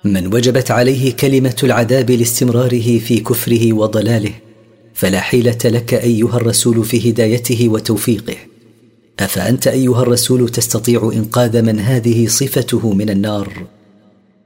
من وجبت عليه كلمة العذاب لاستمراره في كفره وضلاله، فلا حيلة لك أيها الرسول في هدايته وتوفيقه. أفأنت أيها الرسول تستطيع إنقاذ من هذه صفته من النار؟